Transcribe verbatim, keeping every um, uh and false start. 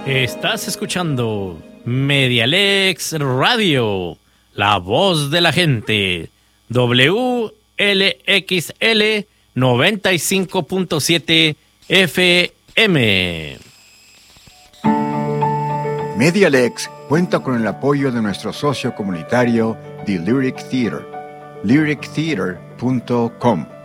Estás escuchando Medialex Radio, la voz de la gente, W L X L noventa y cinco punto siete F M. Medialex cuenta con el apoyo de nuestro socio comunitario, The Lyric Theater, lyric theater punto com.